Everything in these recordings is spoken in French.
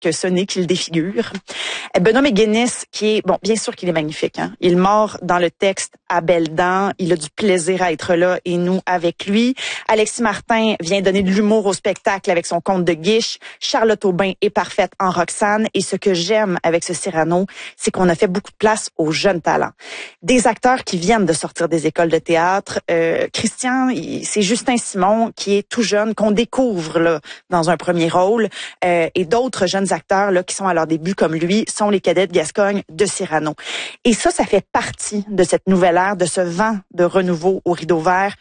que ce n'est qu'il défigure. Benoît McGuinness, qui est, bon, bien sûr qu'il est magnifique, hein. Il mord dans le texte à belles dents. Il a du plaisir à être là et nous avec lui. Alexis Martin vient donner de l'humour au spectacle avec son conte de Guiche. Charlotte Aubin est parfaite en Roxane. Et ce que j'aime avec ce Cyrano, c'est qu'on a fait beaucoup de place aux jeunes talents. Des acteurs qui viennent de sortir des écoles de théâtre. Christian, c'est Justin Simon qui est tout jeune, qu'on découvre là dans un premier rôle. Et d'autres jeunes acteurs là qui sont à leur début comme lui sont les cadets de Gascogne de Cyrano. Et ça fait partie de cette nouvelle ère, de ce vent de renouveau au Rideau Vert.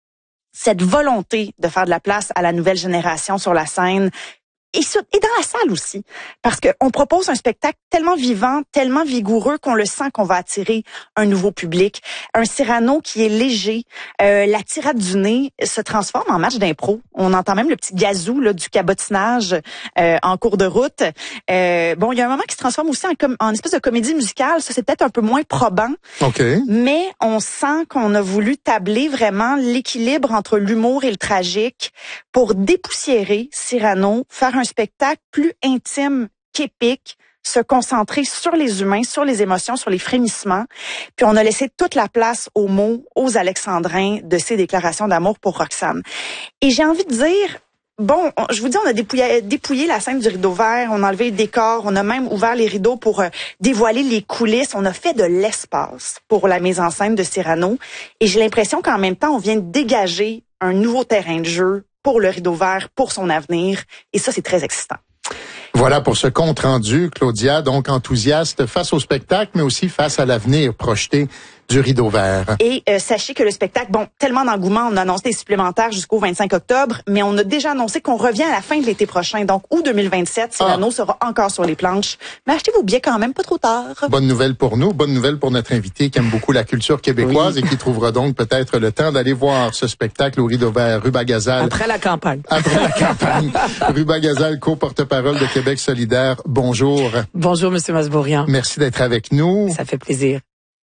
Cette volonté de faire de la place à la nouvelle génération sur la scène et dans la salle aussi. Parce qu'on propose un spectacle tellement vivant, tellement vigoureux qu'on le sent qu'on va attirer un nouveau public. Un Cyrano qui est léger. La tirade du nez se transforme en match d'impro. On entend même le petit gazou là, du cabotinage en cours de route. Bon, il y a un moment qui se transforme aussi en espèce de comédie musicale. Ça, c'est peut-être un peu moins probant. Okay. Mais on sent qu'on a voulu tabler vraiment l'équilibre entre l'humour et le tragique pour dépoussiérer Cyrano, faire un spectacle plus intime qu'épique, se concentrer sur les humains, sur les émotions, sur les frémissements. Puis on a laissé toute la place aux mots, aux alexandrins de ses déclarations d'amour pour Roxane. Et j'ai envie de dire, bon, je vous dis, on a dépouillé la scène du Rideau Vert, on a enlevé le décor, on a même ouvert les rideaux pour dévoiler les coulisses. On a fait de l'espace pour la mise en scène de Cyrano. Et j'ai l'impression qu'en même temps, on vient de dégager un nouveau terrain de jeu pour le Rideau Vert, pour son avenir. Et ça, c'est très excitant. Voilà pour ce compte rendu, Claudia, donc enthousiaste face au spectacle, mais aussi face à l'avenir projeté du Rideau Vert. Et sachez que le spectacle, bon, tellement d'engouement, on a annoncé des supplémentaires jusqu'au 25 octobre, mais on a déjà annoncé qu'on revient à la fin de l'été prochain, donc août 2027, Cyrano sera encore sur les planches. Mais achetez vos billets quand même, pas trop tard. Bonne nouvelle pour nous, bonne nouvelle pour notre invité qui aime beaucoup la culture québécoise et qui trouvera donc peut-être le temps d'aller voir ce spectacle au Rideau Vert, Ruba Gazal. Après la campagne. Après la campagne. Ruba Gazal, co-porte-parole de Québec solidaire. Bonjour. Bonjour, Monsieur Masbourian. Merci d'être avec nous. Ça fait plaisir.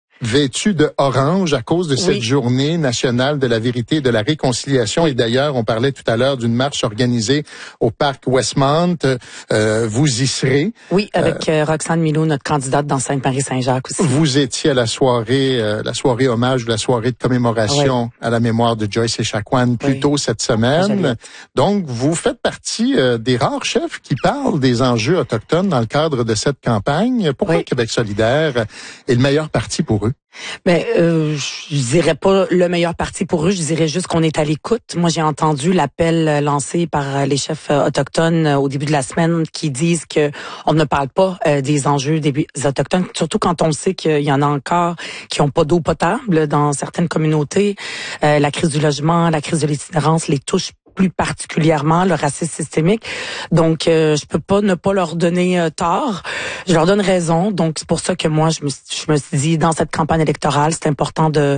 Vêtu de orange à cause de cette journée nationale de la vérité et de la réconciliation. Et d'ailleurs, on parlait tout à l'heure d'une marche organisée au parc Westmount. Vous y serez. Oui, avec Roxane Milot, notre candidate dans Sainte-Marie-Saint-Jacques aussi. Vous étiez à la soirée hommage, la soirée de commémoration à la mémoire de Joyce Echaquan plus tôt cette semaine. Donc, vous faites partie des rares chefs qui parlent des enjeux autochtones dans le cadre de cette campagne. Pourquoi Québec solidaire est le meilleur parti pour eux? Mais je dirais pas le meilleur parti pour eux, je dirais juste qu'on est à l'écoute. Moi, j'ai entendu l'appel lancé par les chefs autochtones au début de la semaine qui disent que on ne parle pas des enjeux des autochtones, surtout quand on sait qu'il y en a encore qui ont pas d'eau potable dans certaines communautés. La crise du logement, la crise de l'itinérance les touche plus particulièrement, le racisme systémique. Donc, je peux pas ne pas leur donner tort. Je leur donne raison. Donc, c'est pour ça que moi, je me suis dit, dans cette campagne électorale, c'est important de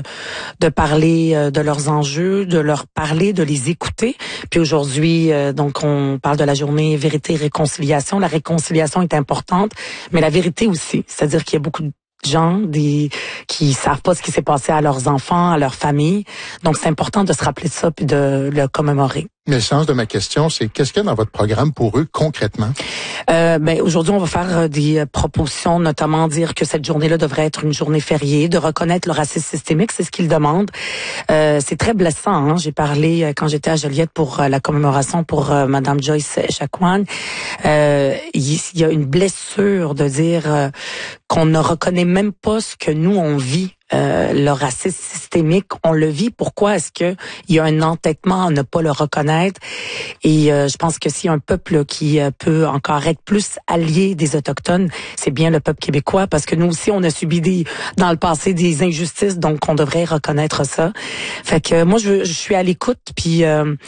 parler de leurs enjeux, de leur parler, de les écouter. Puis aujourd'hui, donc, on parle de la journée vérité et réconciliation. La réconciliation est importante, mais la vérité aussi. C'est-à-dire qu'il y a beaucoup de gens qui savent pas ce qui s'est passé à leurs enfants, à leur famille. Donc, c'est important de se rappeler de ça puis de le commémorer. Mais le sens de ma question, c'est qu'est-ce qu'il y a dans votre programme pour eux concrètement? Aujourd'hui, on va faire des propositions, notamment dire que cette journée-là devrait être une journée fériée, de reconnaître le racisme systémique, c'est ce qu'ils demandent. C'est très blessant. Hein? J'ai parlé quand j'étais à Joliette pour la commémoration pour Madame Joyce Echaquan. Il y a une blessure de dire qu'on ne reconnaît même pas ce que nous on vit. Le racisme systémique, on le vit. Pourquoi est-ce que il y a un entêtement à ne pas le reconnaître? Et je pense que si un peuple qui peut encore être plus allié des Autochtones, c'est bien le peuple québécois, parce que nous aussi, on a subi dans le passé des injustices, donc on devrait reconnaître ça. Fait que moi, je suis à l'écoute, puis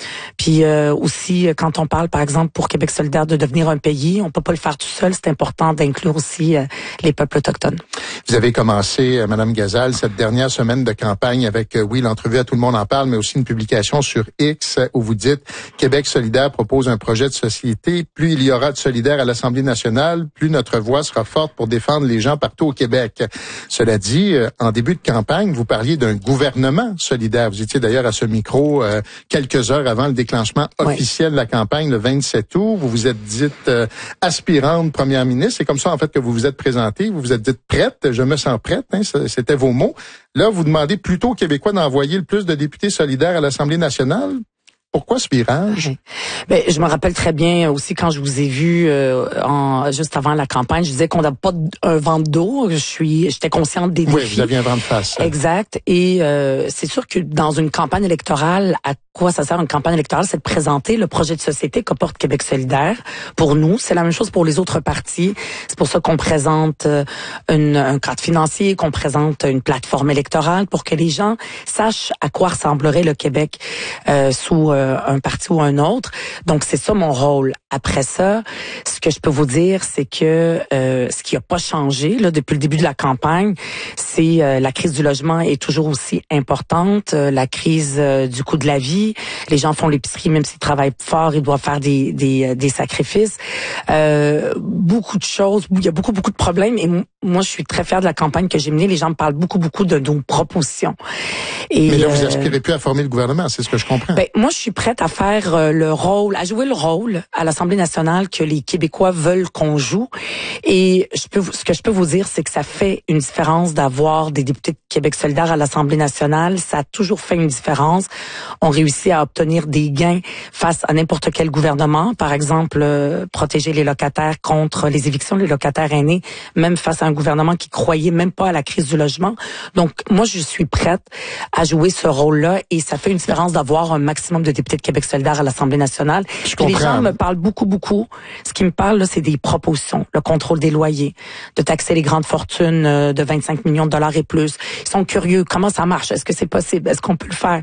aussi, quand on parle, par exemple, pour Québec solidaire de devenir un pays, on peut pas le faire tout seul, c'est important d'inclure aussi les peuples autochtones. Vous avez commencé, Madame Gazal, cette dernière semaine de campagne avec, oui, l'entrevue à Tout le monde en parle, mais aussi une publication sur X où vous dites « Québec solidaire propose un projet de société. Plus il y aura de solidaires à l'Assemblée nationale, plus notre voix sera forte pour défendre les gens partout au Québec. » Cela dit, en début de campagne, vous parliez d'un gouvernement solidaire. Vous étiez d'ailleurs à ce micro quelques heures avant le déclenchement officiel de la campagne, le 27 août. Vous vous êtes dite aspirante première ministre. C'est comme ça, en fait, que vous vous êtes présentée. Vous vous êtes dite prête. Je me sens prête. Hein, c'était vos mots. Là, vous demandez plutôt aux Québécois d'envoyer le plus de députés solidaires à l'Assemblée nationale. Pourquoi ce virage? Ben, je me rappelle très bien aussi quand je vous ai vu juste avant la campagne, je disais qu'on n'a pas un vent d'eau. J'étais consciente des défis. Oui, vous aviez un vent de face. Exact. Et c'est sûr que dans une campagne électorale, à quoi ça sert une campagne électorale? C'est de présenter le projet de société que porte Québec solidaire. Pour nous, c'est la même chose pour les autres partis. C'est pour ça qu'on présente un cadre financier, qu'on présente une plateforme électorale pour que les gens sachent à quoi ressemblerait le Québec sous un parti ou un autre. Donc, c'est ça mon rôle. Après ça, ce que je peux vous dire, c'est que ce qui n'a pas changé là depuis le début de la campagne, c'est la crise du logement est toujours aussi importante, la crise du coût de la vie. Les gens font l'épicerie, même s'ils travaillent fort, ils doivent faire des sacrifices. Beaucoup de choses, il y a beaucoup de problèmes. Et moi, je suis très fière de la campagne que j'ai menée. Les gens me parlent beaucoup de nos propositions. Et, mais là, vous aspirez plus à former le gouvernement, c'est ce que je comprends. Ben, moi, je suis prête à faire à jouer le rôle à l'Assemblée nationale que les Québécois veulent qu'on joue. Et ce que je peux vous dire, c'est que ça fait une différence d'avoir des députés de Québec solidaire à l'Assemblée nationale. Ça a toujours fait une différence. On réussit à obtenir des gains face à n'importe quel gouvernement. Par exemple, protéger les locataires contre les évictions, les locataires aînés, même face à un gouvernement qui croyait même pas à la crise du logement. Donc, moi, je suis prête à jouer ce rôle-là et ça fait une différence d'avoir un maximum de députés de Québec solidaire à l'Assemblée nationale. Les gens me parlent beaucoup. Ce qui me parle, là, c'est des propositions. Le contrôle des loyers, de taxer les grandes fortunes de 25 millions de dollars et plus. Ils sont curieux. Comment ça marche? Est-ce que c'est possible? Est-ce qu'on peut le faire?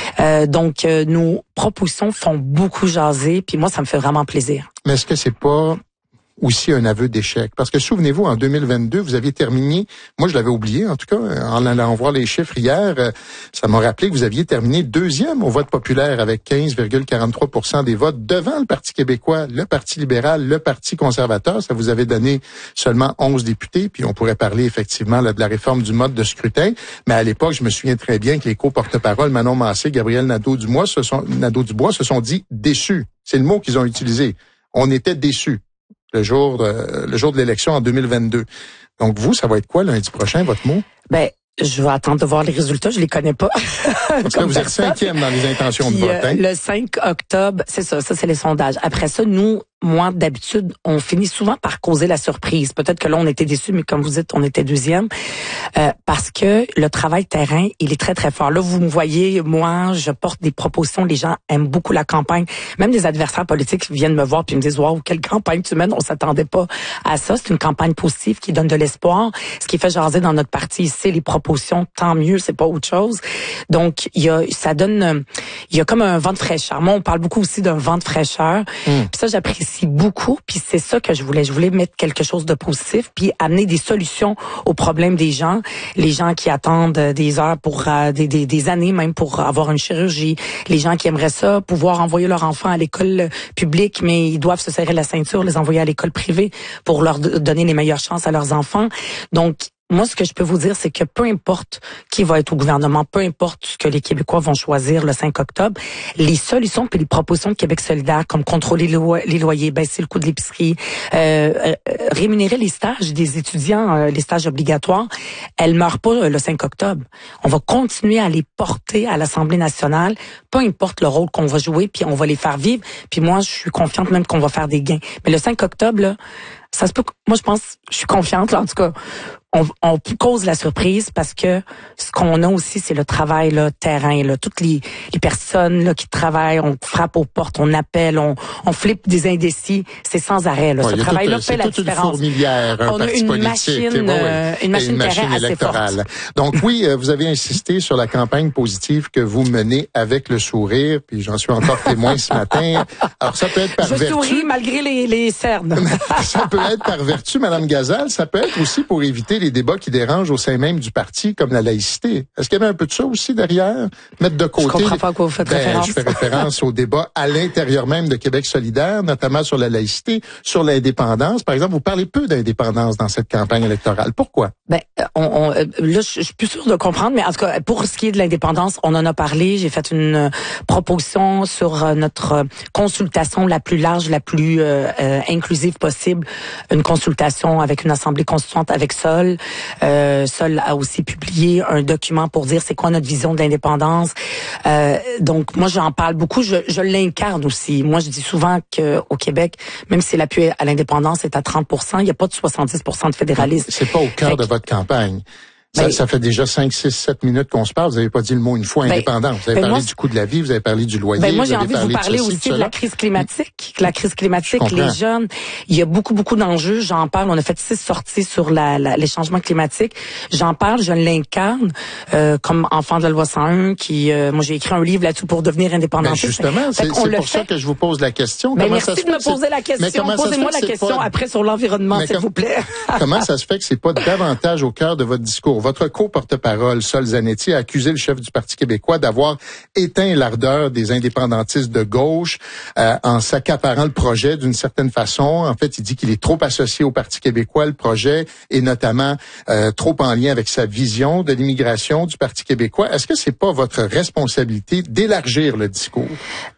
Donc, nos propositions font beaucoup jaser, puis moi, ça me fait vraiment plaisir. Mais est-ce que c'est pas aussi un aveu d'échec? Parce que souvenez-vous, en 2022, vous aviez terminé, moi je l'avais oublié en tout cas, en allant voir les chiffres hier, ça m'a rappelé que vous aviez terminé deuxième au vote populaire avec 15,43% des votes devant le Parti québécois, le Parti libéral, le Parti conservateur. Ça vous avait donné seulement 11 députés, puis on pourrait parler effectivement là, de la réforme du mode de scrutin. Mais à l'époque, je me souviens très bien que les co-porte-parole Manon Massé, Gabriel Nadeau-Dubois se sont dit déçus. C'est le mot qu'ils ont utilisé. On était déçus. Le jour de l'élection en 2022. Donc vous, ça va être quoi lundi prochain, votre mot? Ben, je vais attendre de voir les résultats, je les connais pas. Parce que vous êtes 5e dans les intentions de vote. Hein? Le 5 octobre, c'est ça c'est les sondages. Après ça, moi, d'habitude, on finit souvent par causer la surprise. Peut-être que là, on était déçus, mais comme vous dites, on était deuxième. Parce que le travail terrain, il est très, très fort. Là, vous me voyez, moi, je porte des propositions. Les gens aiment beaucoup la campagne. Même des adversaires politiques viennent me voir puis me disent « Wow, quelle campagne tu mènes! » On s'attendait pas à ça. C'est une campagne positive qui donne de l'espoir. Ce qui fait jaser dans notre parti, c'est les propositions. Tant mieux, c'est pas autre chose. Donc, il y a comme un vent de fraîcheur. Moi, on parle beaucoup aussi d'un vent de fraîcheur. Puis ça, j'apprécie beaucoup, puis c'est ça que je voulais. Je voulais mettre quelque chose de positif, puis amener des solutions aux problèmes des gens. Les gens qui attendent des heures pour des années même pour avoir une chirurgie. Les gens qui aimeraient ça, pouvoir envoyer leur enfant à l'école publique, mais ils doivent se serrer la ceinture, les envoyer à l'école privée pour leur donner les meilleures chances à leurs enfants. Donc, moi, ce que je peux vous dire, c'est que peu importe qui va être au gouvernement, peu importe ce que les Québécois vont choisir le 5 octobre, les solutions puis les propositions de Québec solidaire, comme contrôler les loyers, baisser le coût de l'épicerie, rémunérer les stages des étudiants, les stages obligatoires, elles meurent pas le 5 octobre. On va continuer à les porter à l'Assemblée nationale, peu importe le rôle qu'on va jouer, puis on va les faire vivre. Puis moi, je suis confiante même qu'on va faire des gains. Mais le 5 octobre, là, ça se peut. Moi, je pense, je suis confiante, là, en tout cas. On cause la surprise parce que ce qu'on a aussi, c'est le travail là, terrain. Là. Toutes les personnes là, qui travaillent, on frappe aux portes, on appelle, on flippe des indécis. C'est sans arrêt. Là. Ce travail-là fait la différence. On a une machine terrain électorale. Assez forte. Donc oui, vous avez insisté sur la campagne positive que vous menez avec le sourire, puis j'en suis encore témoin ce matin. Alors ça peut être par vertu. Je souris malgré les cernes. Ça peut être par vertu, Madame Gazal. Ça peut être aussi pour éviter les les débats qui dérangent au sein même du parti, comme la laïcité. Est-ce qu'il y avait un peu de ça aussi derrière? Mettre de côté... Je comprends pas à quoi vous faites référence. Je fais référence au débat à l'intérieur même de Québec solidaire, notamment sur la laïcité, sur l'indépendance. Par exemple, vous parlez peu d'indépendance dans cette campagne électorale. Pourquoi? Là, je suis plus sûre de comprendre, mais en tout cas, pour ce qui est de l'indépendance, on en a parlé. J'ai fait une proposition sur notre consultation la plus large, la plus inclusive possible. Une consultation avec une assemblée constituante avec Sol. Sol a aussi publié un document pour dire c'est quoi notre vision de l'indépendance. Donc, moi, j'en parle beaucoup. Je l'incarne aussi. Moi, je dis souvent qu'au Québec, même si l'appui à l'indépendance est à 30%, il n'y a pas de 70% de fédéralisme. C'est pas au cœur de votre campagne. Ça fait déjà 5, 6, 7 minutes qu'on se parle. Vous n'avez pas dit le mot une fois indépendance. Vous avez parlé du coût de la vie, vous avez parlé du loyer. Moi, j'ai envie de vous parler aussi de la crise climatique. La crise climatique, les jeunes, il y a beaucoup d'enjeux. J'en parle. On a fait 6 sorties sur les changements climatiques. J'en parle, je l'incarne comme enfant de la loi 101 moi, j'ai écrit un livre là-dessus pour devenir indépendantiste. Justement, c'est pour ça que je vous pose la question. Merci de me poser la question. Posez-moi la question après sur l'environnement, s'il vous plaît. Comment ça se fait que c'est pas davantage au cœur de votre discours? Votre co-porte-parole, Sol Zanetti, a accusé le chef du Parti québécois d'avoir éteint l'ardeur des indépendantistes de gauche en s'accaparant le projet d'une certaine façon. En fait, il dit qu'il est trop associé au Parti québécois, le projet, et notamment trop en lien avec sa vision de l'immigration du Parti québécois. Est-ce que c'est pas votre responsabilité d'élargir le discours?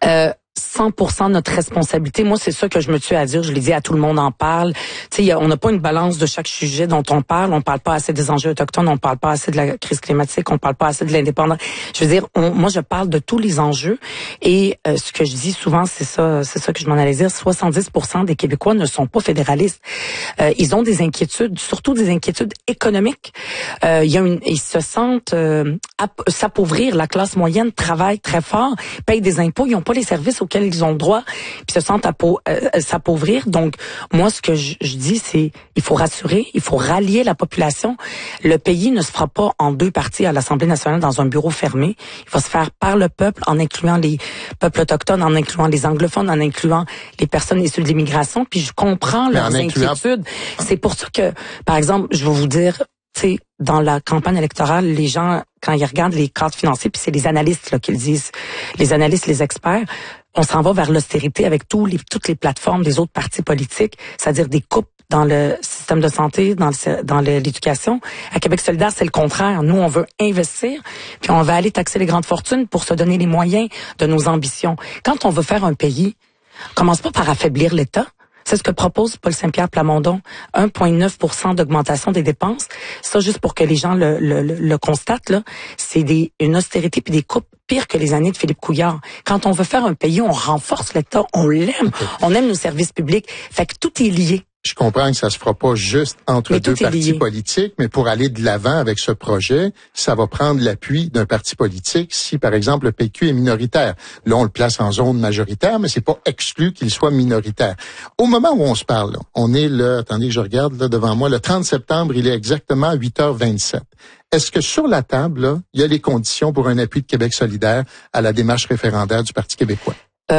100% notre responsabilité. Moi, c'est ça que je me tue à dire. Je l'ai dit à tout le monde en parle. Tu sais, on n'a pas une balance de chaque sujet dont on parle. On parle pas assez des enjeux autochtones. On parle pas assez de la crise climatique. On parle pas assez de l'indépendance. Je veux dire, moi, je parle de tous les enjeux. Et ce que je dis souvent, c'est ça que je m'en allais dire. 70% des Québécois ne sont pas fédéralistes. Ils ont des inquiétudes, surtout des inquiétudes économiques. Ils se sentent s'appauvrir. La classe moyenne travaille très fort, paye des impôts. Ils n'ont pas les services auxquels ils ont droit, puis se sentent s'appauvrir. Donc, moi, ce que je dis, c'est il faut rassurer, il faut rallier la population. Le pays ne se fera pas en 2 parties à l'Assemblée nationale dans un bureau fermé. Il va se faire par le peuple, en incluant les peuples autochtones, en incluant les anglophones, en incluant les personnes issues de l'immigration. Puis je comprends leurs inquiétudes. C'est pour ça que, par exemple, je vais vous dire, tu sais, dans la campagne électorale, les gens, quand ils regardent les cadres financiers, puis c'est les analystes là qui le disent, les analystes, les experts, on s'en va vers l'austérité avec toutes les plateformes des autres partis politiques, c'est-à-dire des coupes dans le système de santé, dans l'éducation. À Québec solidaire, c'est le contraire. Nous, on veut investir, puis on va aller taxer les grandes fortunes pour se donner les moyens de nos ambitions. Quand on veut faire un pays, on commence pas par affaiblir l'État. C'est ce que propose Paul Saint-Pierre Plamondon, 1,9% d'augmentation des dépenses. Ça, juste pour que les gens le constatent, là, c'est une austérité puis des coupes pires que les années de Philippe Couillard. Quand on veut faire un pays, on renforce l'État, on l'aime, on aime nos services publics. Fait que tout est lié. Je comprends que ça se fera pas juste entre 2 partis politiques, mais pour aller de l'avant avec ce projet, ça va prendre l'appui d'un parti politique si, par exemple, le PQ est minoritaire. Là, on le place en zone majoritaire, mais c'est pas exclu qu'il soit minoritaire. Au moment où on se parle, là, on est attendez que je regarde là devant moi, le 30 septembre, il est exactement 8h27. Est-ce que sur la table, là, il y a les conditions pour un appui de Québec solidaire à la démarche référendaire du Parti québécois?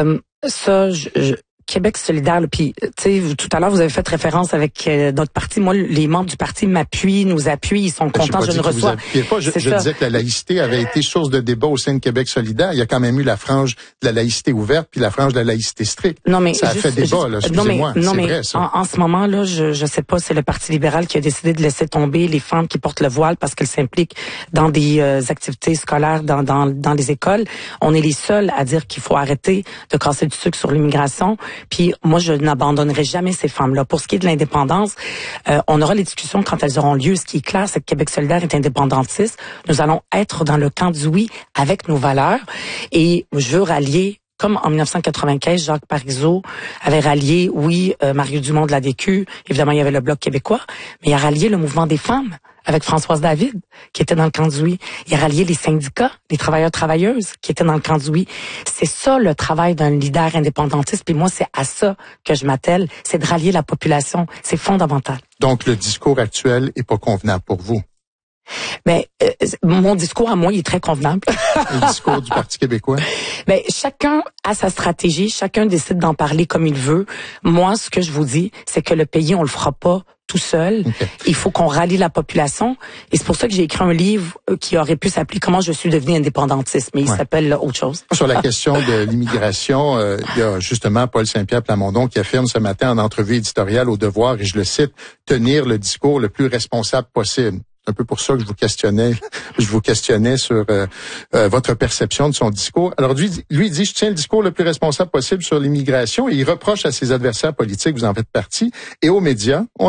Québec solidaire, puis tu sais, tout à l'heure vous avez fait référence avec notre parti. Moi, les membres du parti nous appuient, ils sont contents. Je ne reçois. Je disais que la laïcité avait été source de débat au sein de Québec solidaire. Il y a quand même eu la frange de la laïcité ouverte puis la frange de la laïcité stricte. Non mais ça a fait débat là. Excusez-moi, c'est vrai ça. En ce moment là, je sais pas, c'est le Parti libéral qui a décidé de laisser tomber les femmes qui portent le voile parce qu'elles s'impliquent dans des activités scolaires dans les écoles. On est les seuls à dire qu'il faut arrêter de casser du sucre sur l'immigration. Puis moi, je n'abandonnerai jamais ces femmes-là. Pour ce qui est de l'indépendance, on aura les discussions quand elles auront lieu. Ce qui est clair, c'est que Québec solidaire est indépendantiste. Nous allons être dans le camp du oui avec nos valeurs. Et je veux rallier, comme en 1995, Jacques Parizeau avait rallié, Mario Dumont de la DQ. Évidemment, il y avait le Bloc québécois, mais il a rallié le mouvement des femmes avec Françoise David, qui était dans le camp du oui. Il a rallié les syndicats, les travailleurs-travailleuses, qui étaient dans le camp du oui. C'est ça, le travail d'un leader indépendantiste. Puis moi, c'est à ça que je m'attelle. C'est de rallier la population. C'est fondamental. Donc, le discours actuel est pas convenable pour vous? Mais mon discours à moi, il est très convenable. Le discours du Parti québécois? Mais chacun a sa stratégie. Chacun décide d'en parler comme il veut. Moi, ce que je vous dis, c'est que le pays, on le fera pas tout seul. Okay. Il faut qu'on rallie la population. Et c'est pour ça que j'ai écrit un livre qui aurait pu s'appeler « Comment je suis devenu indépendantiste », mais il s'appelle autre chose. Sur la question de l'immigration, il y a justement Paul Saint-Pierre Plamondon qui affirme ce matin en entrevue éditoriale au Devoir, et je le cite, « tenir le discours le plus responsable possible ». C'est un peu pour ça que je vous questionnais sur votre perception de son discours. Alors lui il dit, je tiens le discours le plus responsable possible sur l'immigration, et il reproche à ses adversaires politiques, vous en faites partie, et aux médias,